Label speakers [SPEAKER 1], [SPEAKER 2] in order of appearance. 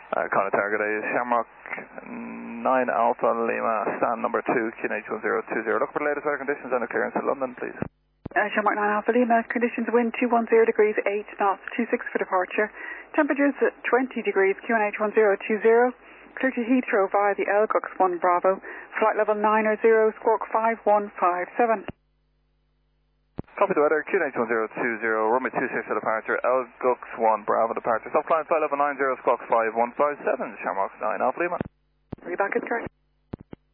[SPEAKER 1] Contact target is Shamrock 9 Alpha Lima, stand number 2, QNH1020. Look for the latest weather conditions and the clearance to London, please.
[SPEAKER 2] Shamrock 9 Alpha Lima, conditions wind 210 degrees, 8 knots, 26 for departure. Temperatures at 20 degrees, QNH1020. Clear to Heathrow via the Elgux 1 Bravo, flight level 900, squawk 5157.
[SPEAKER 1] Copy the weather, QNH1020, runway 26 for departure, Elgux 1 Bravo departure. Stop flying flight level 90, squawk 5157, Shamrock 9 Alpha Lima.
[SPEAKER 2] Are you back at correct?